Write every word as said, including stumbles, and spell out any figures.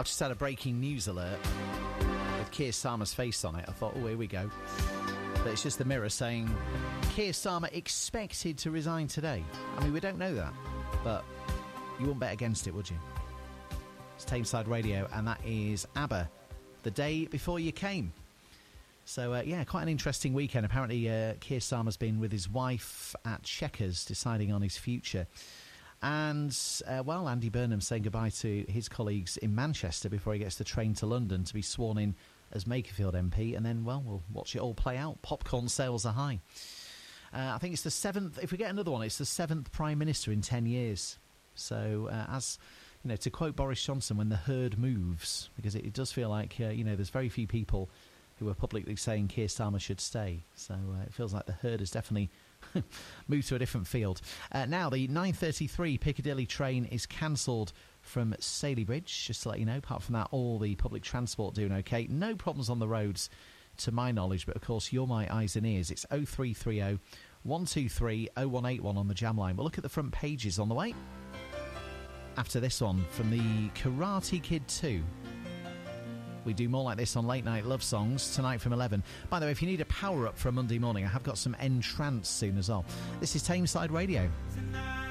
I've just had a breaking news alert with Keir Starmer's face on it. I thought, oh, here we go. But it's just the Mirror saying Keir Starmer expected to resign today. I mean, we don't know that, but you wouldn't bet against it, would you? It's Tameside Radio, and that is ABBA, The Day Before You Came. So, uh, yeah, quite an interesting weekend. Apparently, uh, Keir Starmer's been with his wife at Chequers, deciding on his future. And, uh, well, Andy Burnham saying goodbye to his colleagues in Manchester before he gets the train to London to be sworn in as Makerfield M P. And then, well, we'll watch it all play out. Popcorn sales are high. Uh, I think it's the seventh, if we get another one, it's the seventh Prime Minister in ten years. So, uh, as, you know, to quote Boris Johnson, when the herd moves, because it, it does feel like, uh, you know, there's very few people who are publicly saying Keir Starmer should stay. So uh, it feels like the herd has definitely moved to a different field. Uh, now, the nine thirty-three Piccadilly train is cancelled from Stalybridge, just to let you know. Apart from that, all the public transport doing OK. No problems on the roads, to my knowledge, but of course, you're my eyes and ears. It's oh three three oh, one two three, oh one eight one on the jam line. We'll look at the front pages on the way. After this one, from the Karate Kid two. We do more like this on Late Night Love Songs tonight from eleven. By the way, if you need a power-up for a Monday morning, I have got some Entrance soon as well. This is Tameside Radio.